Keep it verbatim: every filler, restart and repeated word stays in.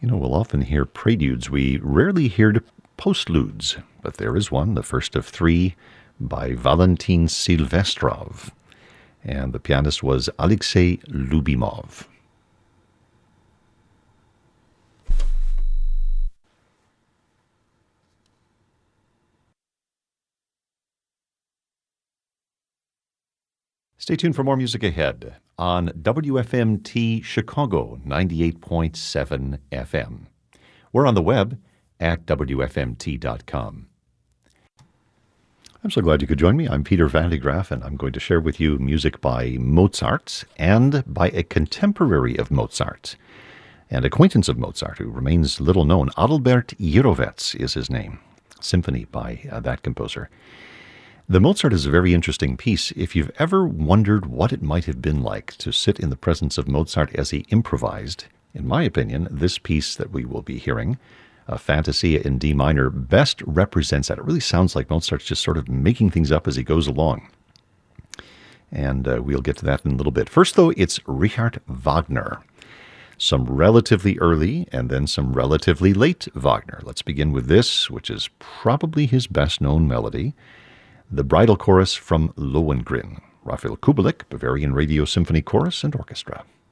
You know, we'll often hear preludes. We rarely hear postludes, but there is one, the first of three, by Valentin Silvestrov. And the pianist was Alexei Lubimov. Stay tuned for more music ahead on W F M T Chicago ninety-eight point seven F M. We're on the web at W F M T dot com. I'm so glad you could join me. I'm Peter Van de Graaff, and I'm going to share with you music by Mozart and by a contemporary of Mozart, an acquaintance of Mozart who remains little known. Adalbert Jirovec is his name. Symphony by uh, that composer. The Mozart is a very interesting piece. If you've ever wondered what it might have been like to sit in the presence of Mozart as he improvised, in my opinion, this piece that we will be hearing, a Fantasia in D minor, best represents that. It really sounds like Mozart's just sort of making things up as he goes along. And uh, we'll get to that in a little bit. First, though, it's Richard Wagner. Some relatively early and then some relatively late Wagner. Let's begin with this, which is probably his best-known melody. The Bridal Chorus from Lohengrin, Raphael Kubelik, Bavarian Radio Symphony Chorus and Orchestra.